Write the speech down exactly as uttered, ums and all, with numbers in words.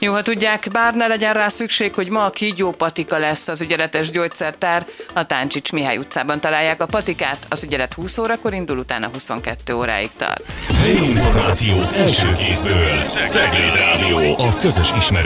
Jó, ha tudják, bár ne legyen rá szükség, hogy ma a kígyó patika lesz az ügyeletes gyógyszertár. A Táncsics Mihály utcában találják a patikát, az ügyelet húsz órakor indul, utána huszonkettő óráig tart. Helyi információ első kézből. Cegléd Rádió, a közös ismerő.